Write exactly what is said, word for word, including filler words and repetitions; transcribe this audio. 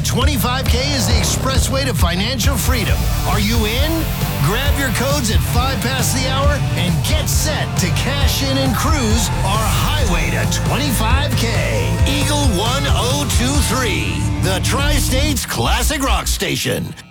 that twenty-five K is the expressway to financial freedom. Are you in? Grab your codes at five past the hour and get set to cash in and cruise our highway to twenty-five K. Eagle one oh two three, the Tri-States Classic Rock Station.